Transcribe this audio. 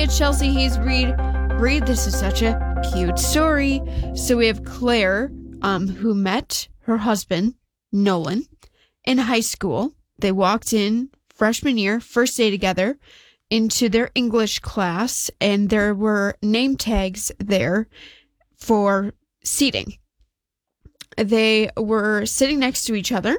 Mia, Chelsea, Hayes, Reed. This is such a cute story. So we have Claire, who met her husband, Nolan, in high school. They walked in freshman year, first day together, into their English class, and there were name tags there for seating. They were sitting next to each other,